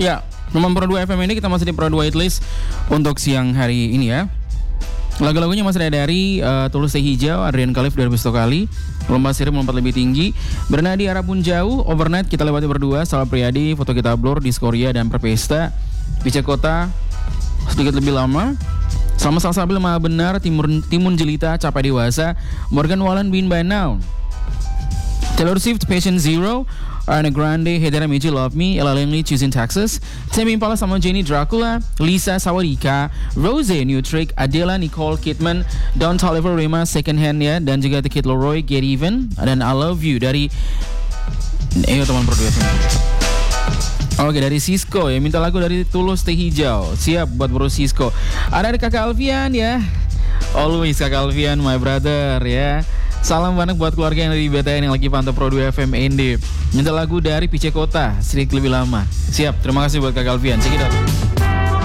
Ya, memang Pro 2 FM ini kita masih di Pro 2 Hitlist untuk siang hari ini ya. Lagu-lagunya masih ada dari Tulus Teh Hijau, Adrian Khalif 2001 kali, Lomba Sirip Melompat Lebih Tinggi, Bernadi Arah Pun Jauh, Overnight Kita Lewati Berdua, Salah Priadi, Foto Kita Blur, Diskoria dan Perpesta, Bicara Kota Sedikit Lebih Lama, Sama Salsabil Maha Benar, Timun Jelita, Capai Dewasa, Morgan Wallen Win By Now, Taylor Swift Patient Zero, Ariana Grande, Hedera Meiji Love Me, Ella Langley Choosing Texas, Tame Impala sama Jenny Dracula, Lisa Sawarika, Rose New Trick, Adela Nicole Kidman, Don Toliver Rema Second Hand ya, dan juga The Kid Leroy Get Even, dan I Love You dari teman produser. Oke, dari Cisco ya, minta lagu dari Tulus Teh Hijau. Siap buat bro Cisco. Ada dari Kakak Alfian ya. Always Kakak Alfian my brother ya. Salam banyak buat keluarga yang ada di BTN yang lagi pantau Pro 2 FM ND. Minta lagu dari Pice Kota, sedikit lebih lama. Siap, terima kasih buat Kak Alfian. Check it out.